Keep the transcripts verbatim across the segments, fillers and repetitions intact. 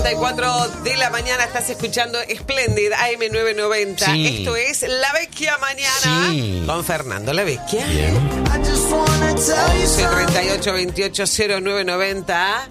cuatro de la mañana estás escuchando Splendid A M novecientos noventa. Sí. Esto es La Vecchia Mañana Sí. con Fernando La Vecchia. Bien. once treinta y ocho veintiocho cero nueve noventa.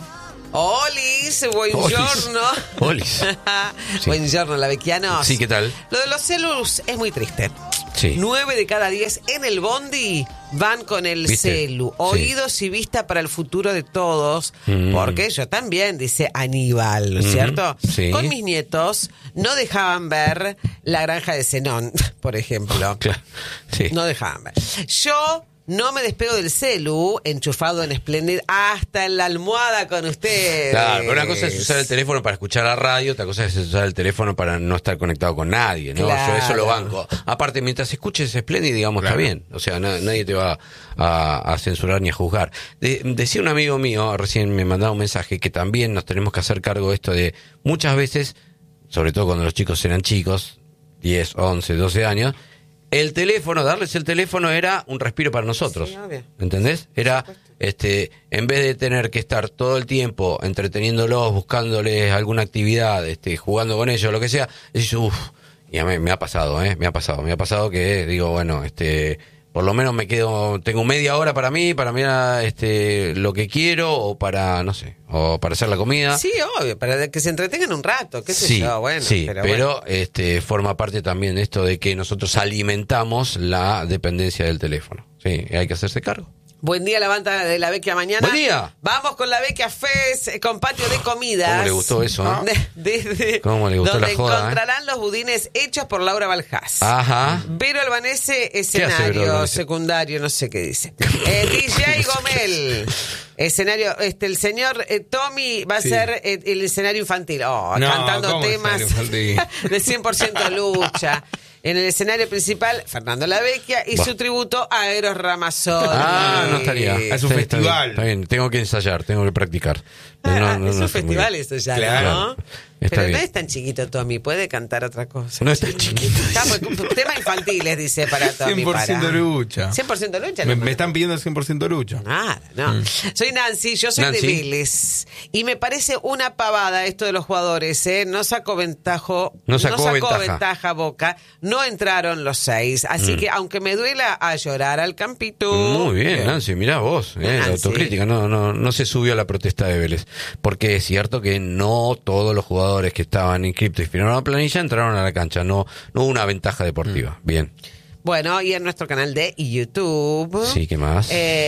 Olis, buongiorno. Olis. Sí. Buongiorno, La Vecchianos. Sí, ¿qué tal? Lo de los celus es muy triste. Sí. Nueve de cada diez en el bondi van con el ¿Viste? celu. Sí. Oídos y vista para el futuro de todos. Mm. Porque yo también, dice Aníbal, ¿no es Mm. cierto? Sí. Con mis nietos no dejaban ver La Granja de Zenón, por ejemplo. Claro. Sí. No dejaban ver. Yo no me despego del celu, enchufado en Splendid, hasta en la almohada con ustedes. Claro, pero una cosa es usar el teléfono para escuchar la radio, otra cosa es usar el teléfono para no estar conectado con nadie, ¿no? Claro. Yo eso lo banco. Aparte, mientras escuches Splendid, digamos, Claro. está bien. O sea, na- nadie te va a, a censurar ni a juzgar. De- decía un amigo mío, recién me mandaba un mensaje, que también nos tenemos que hacer cargo de esto de muchas veces, sobre todo cuando los chicos eran chicos, diez, once, doce años, el teléfono, darles el teléfono era un respiro para nosotros. Sí, obvio. ¿Entendés? Era, este, en vez de tener que estar todo el tiempo entreteniéndolos, buscándoles alguna actividad, este, jugando con ellos, lo que sea, decís, uff, y a mí me ha pasado, ¿eh? Me ha pasado, me ha pasado que digo, bueno, este, por lo menos me quedo, tengo media hora para mí, para mirar, este, lo que quiero, o para, no sé, o para hacer la comida. Sí, obvio, para que se entretengan un rato, qué sé Sí, yo, bueno. sí, pero, pero, bueno. este, forma parte también de esto de que nosotros alimentamos la dependencia del teléfono. Sí, hay que hacerse cargo. Buen día, la banda de La Vecchia Mañana. Buen día. Vamos con La Vecchia Fest, eh, con patio de comidas. ¿Cómo le gustó eso, eh? De- de- de- ¿Cómo le gustó donde la joda, eh? encontrarán los budines hechos por Laura Baljás. Ajá. Vero Albanese, Vero escenario Albanese? secundario, no sé qué dice. Eh, D J Gomel, escenario, este, el señor eh, Tommy va a Sí. ser eh, el escenario infantil. Oh, No, cantando ¿cómo temas escenario infantil? de cien por ciento lucha. En el escenario principal, Fernando La Vecchia y Bah. su tributo a Eros Ramazzotti. Ah, no estaría. Es un Sí, está festival. bien, Está bien, tengo que ensayar, tengo que practicar. Ah, No, no, es no un sé muy festival bien. eso ya, Claro. ¿no? Está Pero bien. no es tan chiquito Tommy, puede cantar otra cosa. No es tan chiquito. Estamos, temas infantiles, dice para Tommy. cien por ciento para. lucha. cien por ciento lucha. Me, no, me están pidiendo cien por ciento lucha. Nada, no. Soy Nancy, yo soy Nancy. de Vélez. Y me parece una pavada esto de los jugadores, ¿eh? No sacó ventaja. No sacó ventaja. ventaja Boca. No entraron los seis. Así que, aunque me duela a llorar al campito. Muy bien, Nancy, mirá vos, eh, la Nancy. autocrítica, no, no, no se subió a la protesta de Vélez, porque es cierto que no todos los jugadores que estaban inscritos y firmaron la planilla entraron a la cancha, no, no hubo una ventaja deportiva, bien. Bueno, y en nuestro canal de YouTube. Sí, ¿qué más?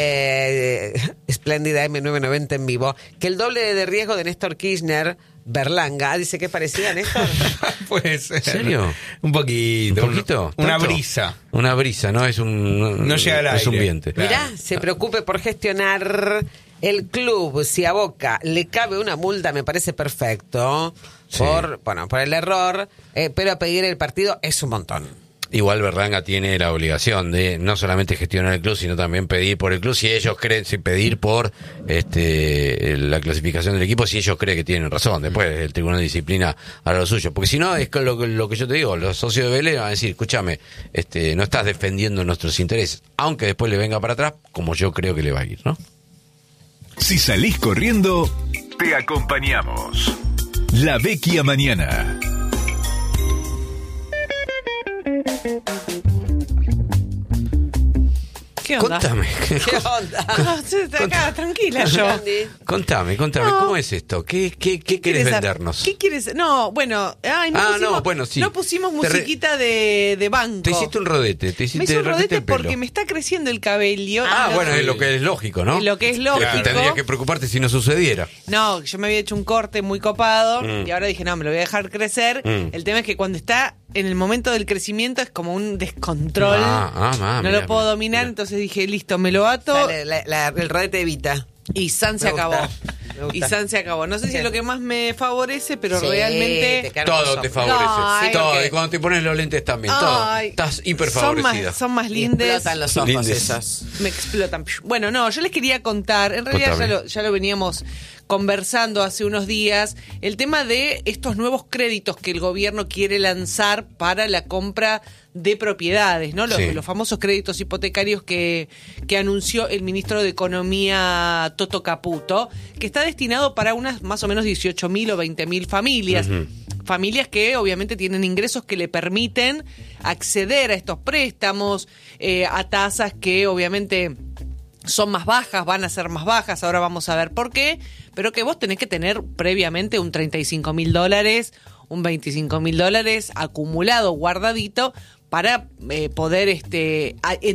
Eh, Espléndida M novecientos noventa en vivo. Que el doble de riesgo de Néstor Kirchner, Berlanga, dice que es parecida a Néstor. Puede ser. ¿En serio? Un poquito. ¿Un poquito? Una ¿Tanto? brisa. Una brisa, no es un... No llega al Es un aire. viento. Claro. Mirá, se preocupe por gestionar el club. Si a Boca le cabe una multa, me parece perfecto. Sí. Por, bueno, por el error, eh, pero pedir el partido es un montón. Igual Berlanga tiene la obligación de no solamente gestionar el club, sino también pedir por el club, si ellos creen, si pedir por este la clasificación del equipo, si ellos creen que tienen razón. Después el Tribunal de Disciplina hará lo suyo. Porque si no, es lo, que- lo que yo te digo, los socios de Vélez van a decir, escúchame, este, no estás defendiendo nuestros intereses, aunque después le venga para atrás, como yo creo que le va a ir, ¿no? Si salís corriendo, te acompañamos. La Vecchia Mañana. ¿Qué onda? Contame. ¿Qué onda? No, estoy acá, tranquila yo. Andy. Contame, contame, No. ¿cómo es esto? ¿Qué, qué, qué querés ¿Quieres vendernos? dar- ¿Qué quieres? No, bueno, ay, no, Ah, pusimos, no, bueno, sí. no pusimos Te re- musiquita de, de banco. Te hiciste un rodete, te hiciste Me hice un te rodete el pelo. porque me está creciendo el cabello. Ah, Y no- bueno, es lo que es lógico, ¿no? Es lo que es lógico. Te tendrías que preocuparte si no sucediera. No, yo me había hecho un corte muy copado Mm. y ahora dije, no, me lo voy a dejar crecer. Mm. El tema es que cuando está en el momento del crecimiento es como un descontrol. Ah, ah, ah, no mirá, lo puedo mirá, dominar, mirá. entonces dije, listo, me lo ato Dale, la- la- el rodete evita. y San se Me gusta, acabó. me gusta. Y San se acabó. No sé si Sí. es lo que más me favorece, pero Sí, realmente... te quedan Todo hermoso. te favorece. Ay, todo. porque- Y cuando te pones los lentes también. Todo. Ay, Estás hiper son favorecida. más, son más Y lindes. explotan los ojos Lindes. esos. Me explotan. Bueno, no, yo les quería contar, en realidad ya Contame. lo, ya lo veníamos conversando hace unos días el tema de estos nuevos créditos que el gobierno quiere lanzar para la compra de propiedades, ¿no? Los, Sí. los famosos créditos hipotecarios que, que anunció el ministro de Economía Toto Caputo, que está destinado para unas más o menos dieciocho mil o veinte mil familias. Ujú. Familias que obviamente tienen ingresos que le permiten acceder a estos préstamos, eh, a tasas que obviamente son más bajas, van a ser más bajas, ahora vamos a ver por qué, pero que vos tenés que tener previamente un treinta y cinco mil dólares, un veinticinco mil dólares acumulado, guardadito, para eh, poder este a-